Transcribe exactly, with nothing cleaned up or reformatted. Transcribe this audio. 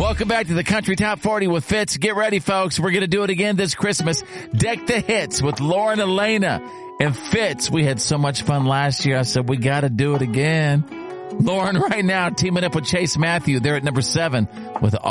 Welcome back to the Country Top forty with Fitz. Get ready, folks. We're going to do it again this Christmas. Deck the Hits with Lauren Elena and Fitz. We had so much fun last year. I said, we got to do it again. Lauren right now teaming up with Chase Matthew. They're at number seven with